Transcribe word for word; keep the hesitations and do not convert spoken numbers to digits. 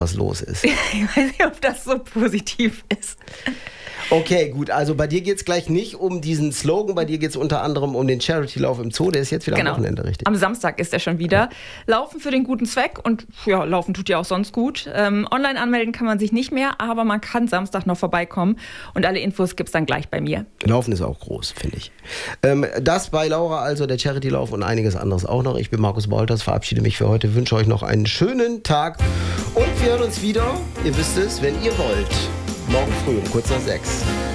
was los ist. Ich weiß nicht, ob das so positiv ist. Okay, gut. Also bei dir geht es gleich nicht um diesen Slogan. Bei dir geht es unter anderem um den Charity-Lauf im Zoo. Der ist jetzt wieder Genau. am Wochenende, richtig? Am Samstag ist er schon wieder. Laufen für den guten Zweck. Und ja, laufen tut ja auch sonst gut. Ähm, online anmelden kann man sich nicht mehr, aber man kann Samstag noch vorbeikommen. Und alle Infos gibt es dann gleich bei mir. Laufen ist auch groß, finde ich. Ähm, das bei Laura, also der Charity-Lauf und einiges anderes auch noch. Ich bin Markus Wolters, verabschiede mich für heute, wünsche euch noch einen schönen Tag. Und wir hören uns wieder, ihr wisst es, wenn ihr wollt. Morgen früh um kurz nach sechs.